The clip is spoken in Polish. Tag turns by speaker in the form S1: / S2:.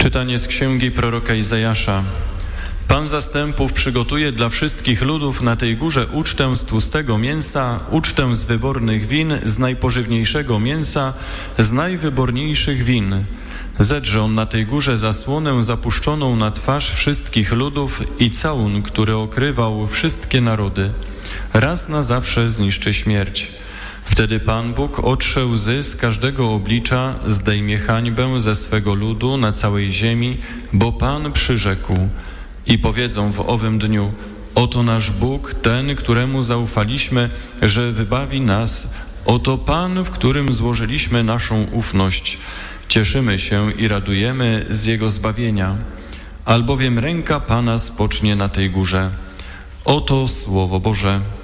S1: Czytanie z księgi proroka Izajasza. Pan zastępów przygotuje dla wszystkich ludów na tej górze ucztę z tłustego mięsa, ucztę z wybornych win, z najpożywniejszego mięsa, z najwyborniejszych win. Zedrze on na tej górze zasłonę zapuszczoną na twarz wszystkich ludów i całun, który okrywał wszystkie narody. Raz na zawsze zniszczy śmierć. Wtedy Pan Bóg otrze łzy z każdego oblicza, zdejmie hańbę ze swego ludu na całej ziemi, bo Pan przyrzekł. I powiedzą w owym dniu: oto nasz Bóg, ten, któremu zaufaliśmy, że wybawi nas. Oto Pan, w którym złożyliśmy naszą ufność. Cieszymy się i radujemy z Jego zbawienia. Albowiem ręka Pana spocznie na tej górze. Oto Słowo Boże.